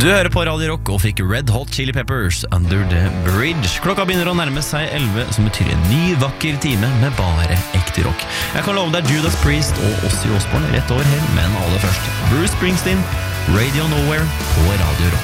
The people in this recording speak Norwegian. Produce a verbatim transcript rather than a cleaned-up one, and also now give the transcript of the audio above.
Du hører på Radio Rock og fikk Red Hot Chili Peppers Under the Bridge. Klokka begynner å nærme seg elleve, som betyr en ny vakker time med bare ekte rock. Jeg kan love deg Judas Priest og Ozzy Osbourne rett over her, men aller først Bruce Springsteen, Radio Nowhere på Radio Rock.